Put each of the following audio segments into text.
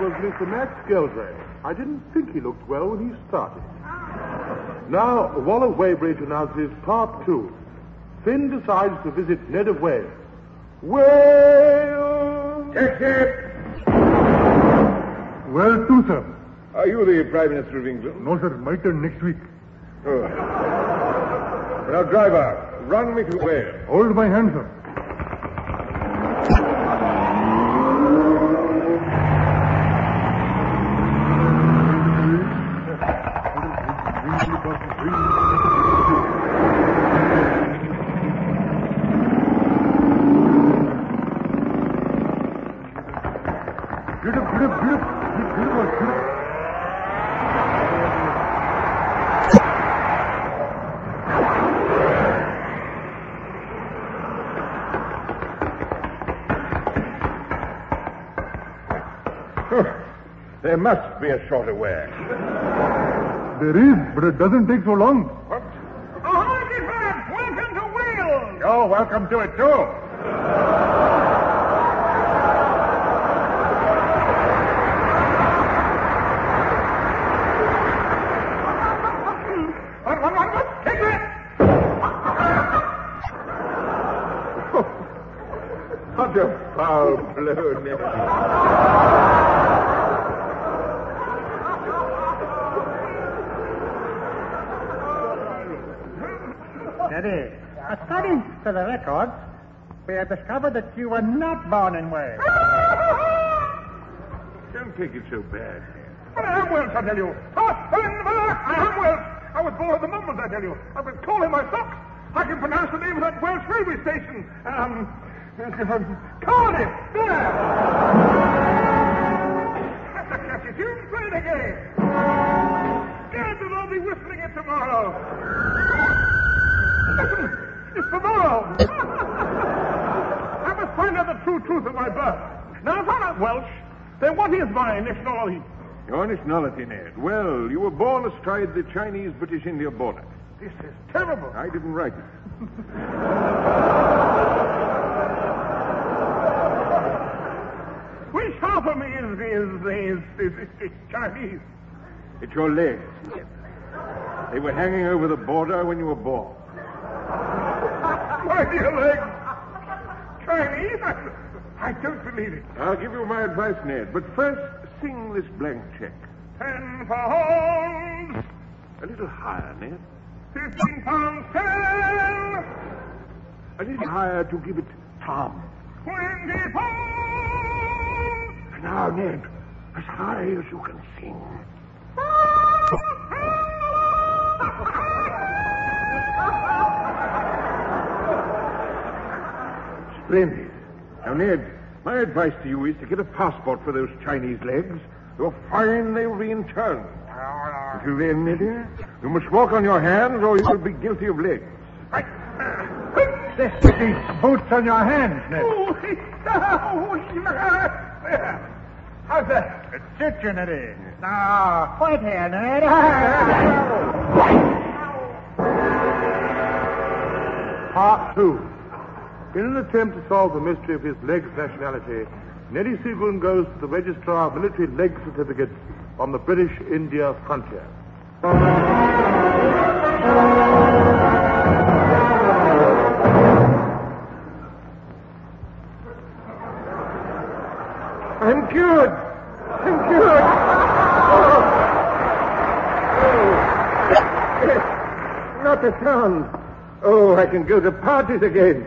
was Mr. Max Geldray. I didn't think he looked well when he started. Now, Waller Weybridge announces Part 2. Finn decides to visit Ned of Wales. Wales! Taxi! Well, too, sir. Are you the Prime Minister of England? No, sir. My turn next week. Oh. Now, driver, run me to Wales. Hold my hand, sir. There must be a shorter way. There is, but it doesn't take so long. What? Ahoy, Gifford! Welcome to Wales! Oh, welcome to it, too. One, take that! What a foul blow, Ned. Steady. According to the records, we have discovered that you were not born in Wales. Don't take it so bad. But I am Welsh, I tell you. I am Welsh. I was born at the Mumbles, I tell you. I've been calling my socks. I can pronounce the name of that Welsh railway station. Cardiff. There. That's a catchy tune. Play it again. Gad, they'll all be whistling it tomorrow. Listen, it's tomorrow. I must find out the true truth of my birth. Now, if I'm not Welsh, then what is my nationality? Your nationality, Ned. Well, you were born astride the Chinese-British India border. This is terrible. I didn't write it. Which half of me is Chinese? It's your legs, Ned. They were hanging over the border when you were born. My dear legs. Chinese? I don't believe it. I'll give you my advice, Ned, but first sing this blank check. 10 pounds. A little higher, Ned. 15 pounds 10. A little higher to give it Tom. 20 pounds. Now, Ned, as high as you can sing. Splendid. Now, Ned, my advice to you is to get a passport for those Chinese legs. You're fine, they'll be in turn. Until then, Neddy, you must walk on your hands or you will be guilty of legs. Right. This is boots on your hands, Ned. How's that? It suits you, Neddy. Now, quit here, Ned. Part 2. In an attempt to solve the mystery of his legs nationality, Neddy Seagoon goes to the Registrar of Military Leg Certificates on the British India frontier. I'm cured. I'm cured. Not a sound. Oh, I can go to parties again.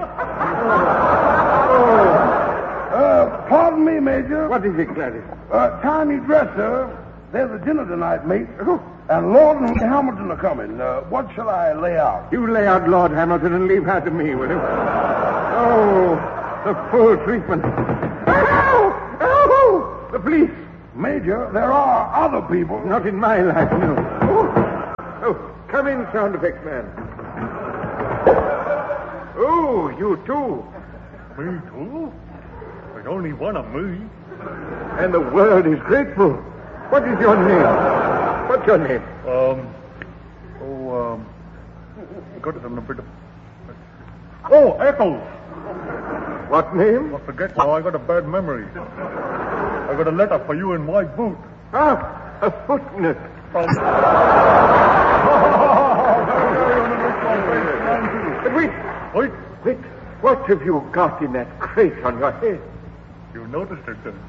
Pardon me, Major. What is it, Gladys? Tiny dresser. There's a dinner tonight, mate. And Lord and Hamilton are coming. What shall I lay out? You lay out Lord Hamilton and leave her to me, will you? Oh, the full treatment. Ow! Ow! The police. Major, there are other people. Not in my life, no. Oh, come in, sound effects man. Oh, you too. Me too? There's only one of me. And the world is grateful. What is your name? What's your name? Got it on a bit of... Oh, Eccles. What name? I forget now. I got a bad memory. I got a letter for you in my boot. Ah, a footnote. But wait. Wait. What have you got in that crate on your head? You noticed it, then?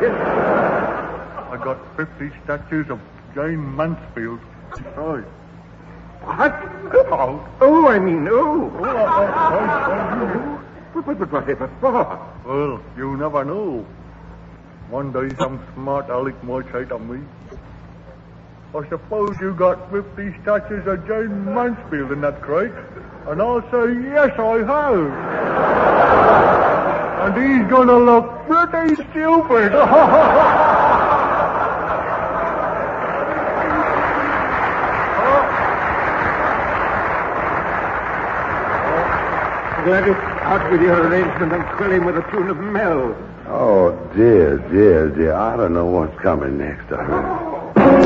I got 50 statues of Jane Mansfield. Oh. What? I mean, But whatever for? Well, you never know. One day some smart aleck might say to me, I suppose you got 50 statues of Jane Mansfield in that crate. And I'll say, yes, I have. And he's going to look pretty stupid. Gladys, out with your arrangement and quill him with a tune of Mel. Oh, dear. I don't know what's coming next.